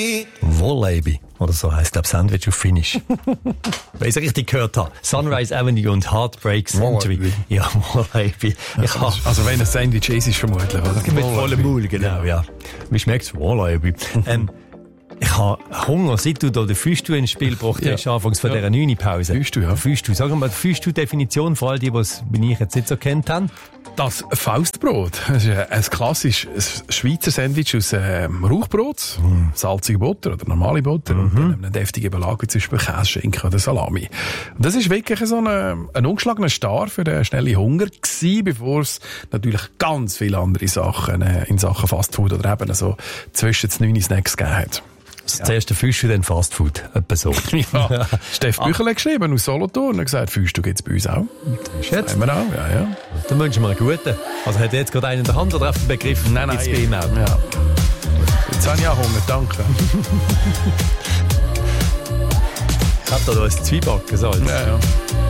Wallaby. Oder so heisst, glaube ich, Sandwich auf Finnisch. Weil ich es richtig gehört habe. Sunrise Avenue und Heartbreak Century. Wallaby. Ja, Wallaby. Also wenn ein Sandwich ist vermutlich, oder? Mit vollem Maul, genau, ja. Wie schmeckt's? Wallaby. Ich habe Hunger, seit du da den Füstu ins Spiel gebracht hast, anfangs von dieser 9-Pause. Füstu, ja. Füstu. Sag mal, die Füstu-Definition, vor allem die, die es wie ich jetzt nicht so kennt haben. Das Faustbrot. Das ist ein klassisches Schweizer Sandwich aus Rauchbrot, salzige Butter oder normale Butter und dann einem deftigen Belag, wie zum Beispiel Käse, Schinken oder Salami. Und das ist wirklich so ein ungeschlagener Star für den schnellen Hunger gewesen, bevor es natürlich ganz viele andere Sachen in Sachen Fastfood oder eben so zwischen den 9 Snacks gegeben hat. Das erste Füstu, dann Fastfood. Etwa so. Ja. Steff Büchel hat geschrieben aus Solothurn und hat gesagt, Füstu gibt's bei uns auch. Schätzt. Haben wir auch, ja. Dann wünschen wir einen guten. Also hat er jetzt gerade einen in der Hand oder auf den Begriff? Nein. Gibt's bei ihm auch? Ja. Jetzt habe ich auch Hunger, danke. Ich hab da ein Zwieback gesagt. Ja.